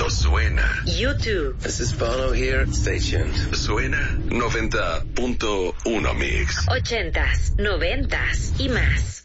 cuando suena. YouTube. This is Bono here. Stay tuned. Suena 90.1 Mix. 80s, 90s y más.